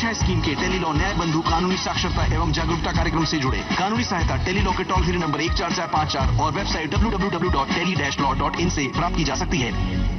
सुरक्षा स्कीम के टेलीलॉ न्याय बंधु कानूनी साक्षरता एवं जागरूकता कार्यक्रम से जुड़े। कानूनी सहायता टेलीलॉ के टोल फ्री नंबर 14454 और वेबसाइट www.tele-law.in से प्राप्त की जा सकती है।